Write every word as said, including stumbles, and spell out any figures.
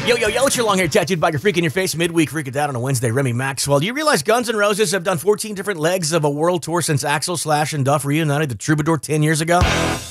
Yo, yo, yo, it's your long hair tattooed by your freak in your face midweek freaking out on a Wednesday. Remy Maxwell. Do you realize Guns N' Roses have done fourteen different legs of a world tour since Axl, Slash, and Duff reunited the Troubadour ten years ago?